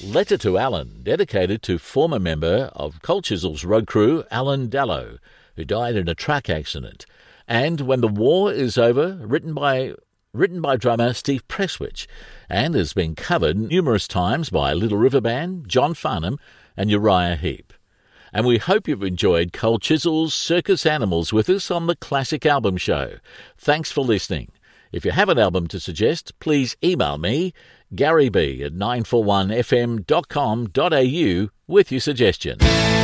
Letter to Alan, dedicated to former member of Cold Chisel's road crew, Alan Dallow, who died in a truck accident. And When the War is Over, written by drummer Steve Presswich, and has been covered numerous times by Little River Band, John Farnham and Uriah Heep. And we hope you've enjoyed Cold Chisel's Circus Animals with us on the Classic Album Show. Thanks for listening. If you have an album to suggest, please email me, garyb@941fm.com.au with your suggestion.